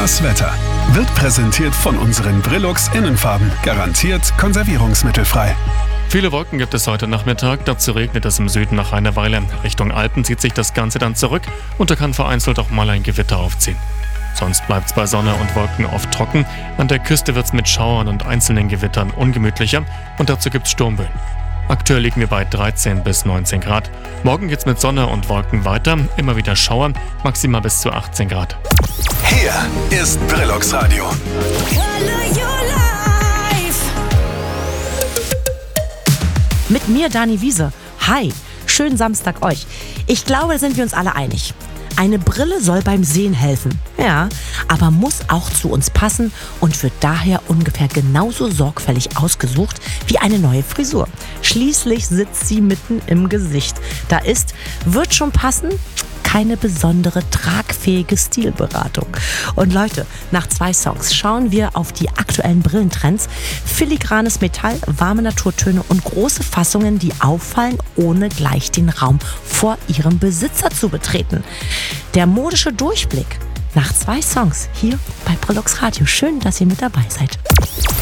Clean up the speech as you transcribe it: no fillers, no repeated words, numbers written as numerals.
Das Wetter wird präsentiert von unseren Brilux Innenfarben. Garantiert konservierungsmittelfrei. Viele Wolken gibt es heute Nachmittag, dazu regnet es im Süden nach einer Weile. Richtung Alpen zieht sich das Ganze dann zurück und da kann vereinzelt auch mal ein Gewitter aufziehen. Sonst bleibt es bei Sonne und Wolken oft trocken. An der Küste wird es mit Schauern und einzelnen Gewittern ungemütlicher und dazu gibt es Sturmböen. Aktuell liegen wir bei 13 bis 19 Grad. Morgen geht's mit Sonne und Wolken weiter, immer wieder Schauern, maximal bis zu 18 Grad. Hier ist Brilux Radio. Mit mir, Dani Wiese. Hi, schönen Samstag euch. Ich glaube, da sind wir uns alle einig. Eine Brille soll beim Sehen helfen, ja, aber muss auch zu uns passen und wird daher ungefähr genauso sorgfältig ausgesucht wie eine neue Frisur. Schließlich sitzt sie mitten im Gesicht. Wird schon passen, keine besondere tragfähige Stilberatung. Und Leute, nach 2 Songs schauen wir auf die aktuellen Brillentrends. Filigranes Metall, warme Naturtöne und große Fassungen, die auffallen, ohne gleich den Raum vor ihrem Besitzer zu betreten. Der modische Durchblick nach 2 Songs hier bei Brilux Radio. Schön, dass ihr mit dabei seid.